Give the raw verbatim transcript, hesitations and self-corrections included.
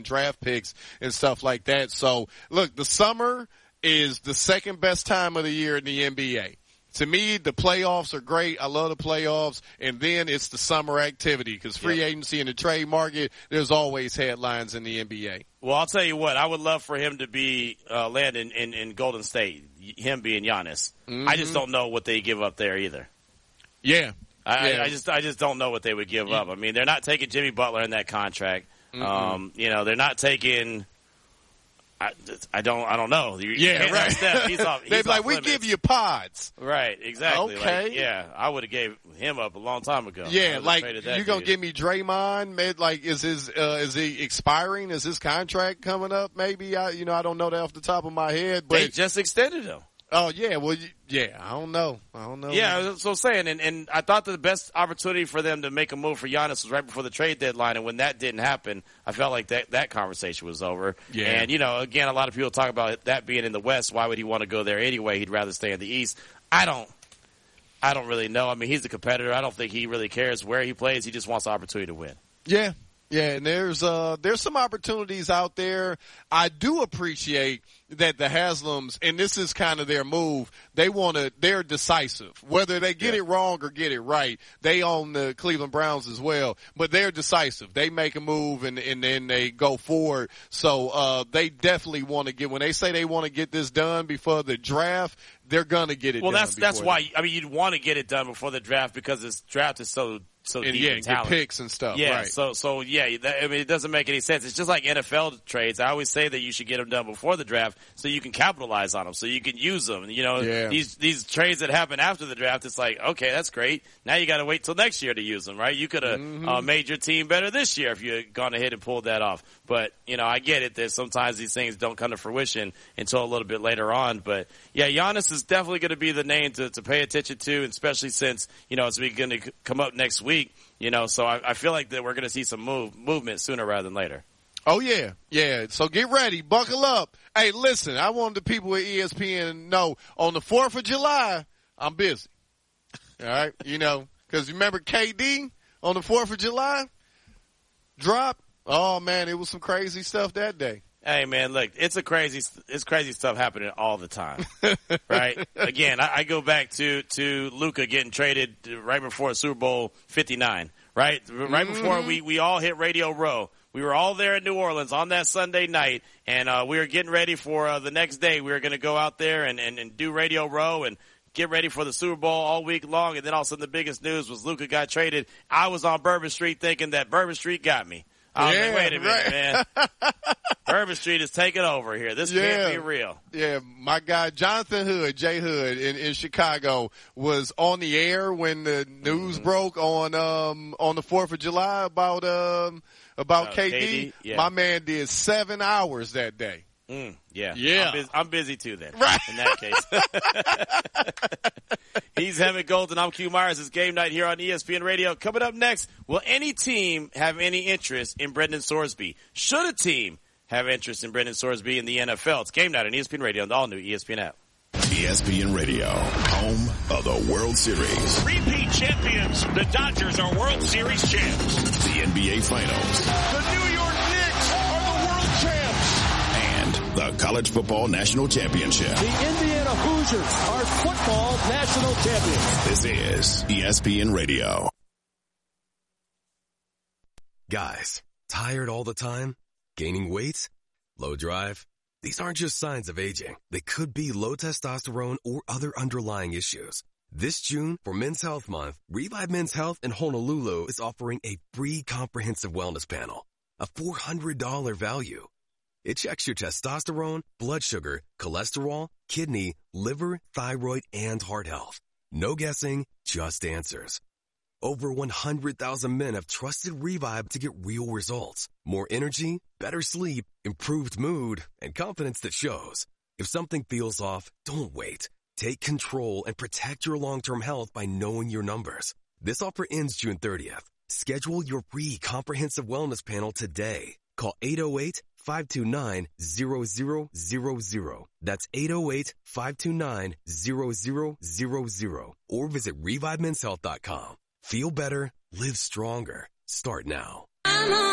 draft picks and stuff like that. So, look, the summer is the second best time of the year in the N B A. To me, the playoffs are great. I love the playoffs. And then it's the summer activity because free yep. agency and the trade market, there's always headlines in the N B A. Well, I'll tell you what. I would love for him to be uh, land in, in, in Golden State, him being Giannis. Mm-hmm. I just don't know what they give up there either. Yeah. I, yeah. I, I just I just don't know what they would give yeah. up. I mean, they're not taking Jimmy Butler in that contract. Mm-hmm. Um, you know, they're not taking – I, I don't I don't know. You, yeah, you right. Steph, he's off, he's They'd be like, we limits. give you pods. Right, exactly. Okay. Like, yeah, I would have gave him up a long time ago. Yeah, like, you going to give me Draymond? Maybe, like, is his uh, is he expiring? Is his contract coming up? Maybe. I You know, I don't know that off the top of my head. But they just extended him. Oh, yeah. Well, yeah, I don't know. I don't know. Yeah, that's what I'm saying. And, and I thought the best opportunity for them to make a move for Giannis was right before the trade deadline. And when that didn't happen, I felt like that, that conversation was over. Yeah. And, you know, again, a lot of people talk about that being in the West. Why would he want to go there anyway? He'd rather stay in the East. I don't. I don't really know. I mean, he's the competitor. I don't think he really cares where he plays. He just wants the opportunity to win. Yeah. Yeah, and there's uh there's some opportunities out there. I do appreciate that the Haslams, and this is kind of their move, they want to, they're decisive. Whether they get yeah. it wrong or get it right, they own the Cleveland Browns as well, but they're decisive. They make a move and, and then they go forward. So uh they definitely want to get, when they say they want to get this done before the draft, they're going to get it well, done. Well, that's that's then. why, I mean, you'd want to get it done before the draft because this draft is so So and deep yeah, in talent. get picks and stuff. Yeah, right. so so yeah, that, I mean, it doesn't make any sense. It's just like N F L trades. I always say that you should get them done before the draft so you can capitalize on them, so you can use them. You know, yeah. these these trades that happen after the draft, it's like, okay, that's great. Now you got to wait till next year to use them, right? You could have mm-hmm. uh, made your team better this year if you had gone ahead and pulled that off. But you know, I get it that sometimes these things don't come to fruition until a little bit later on. But yeah, Giannis is definitely going to be the name to to pay attention to, especially since you know it's going to come up next week. You know, so I, I feel like that we're going to see some move movement sooner rather than later. Oh, yeah. Yeah. So get ready. Buckle up. Hey, listen, I want the people at E S P N to know on the fourth of July, I'm busy. All right? You know, because remember K D on the fourth of July? Drop. Oh, man, it was some crazy stuff that day. Hey, man, look, it's a crazy, it's crazy stuff happening all the time, right? Again, I, I go back to, to Luka getting traded right before Super Bowl fifty-nine, right? Right mm-hmm. before we, we all hit Radio Row. We were all there in New Orleans on that Sunday night, and uh, we were getting ready for uh, the next day. We were going to go out there and, and, and do Radio Row and get ready for the Super Bowl all week long, and then all of a sudden the biggest news was Luka got traded. I was on Bourbon Street thinking that Bourbon Street got me. I was yeah, like, wait a minute, right. man. Bourbon Street is taking over here. This yeah. can't be real. Yeah, my guy Jonathan Hood, Jay Hood in, in Chicago, was on the air when the news mm-hmm. broke on um on the fourth of July about um about uh, K D. K D yeah. My man did seven hours that day. Mm, yeah, yeah. I'm busy, I'm busy too then. Right. In that case, he's Hemmett Golden. I'm Q Myers. It's game night here on E S P N Radio. Coming up next, will any team have any interest in Brendan Sorsby? Should a team have interest in Brendan Sorsby in the N F L? It's game night on E S P N Radio and the all new E S P N app. E S P N Radio, home of the World Series. Repeat champions. The Dodgers are World Series champs. The N B A Finals. The New York Knicks are the world champs. And the College Football National Championship. The Indiana Hoosiers are football national champions. This is E S P N Radio. Guys, tired all the time? Gaining weight? Low drive? These aren't just signs of aging. They could be low testosterone or other underlying issues. This June, for Men's Health Month, Revive Men's Health in Honolulu is offering a free comprehensive wellness panel, a four hundred dollars value. It checks your testosterone, blood sugar, cholesterol, kidney, liver, thyroid, and heart health. No guessing, just answers. Over one hundred thousand men have trusted Revive to get real results. More energy, better sleep, improved mood, and confidence that shows. If something feels off, don't wait. Take control and protect your long-term health by knowing your numbers. This offer ends June thirtieth. Schedule your free comprehensive wellness panel today. Call eight oh eight, five two nine, zero zero zero zero. That's eight oh eight, five two nine, zero zero zero zero. Or visit revive men's health dot com. Feel better, live stronger. Start now.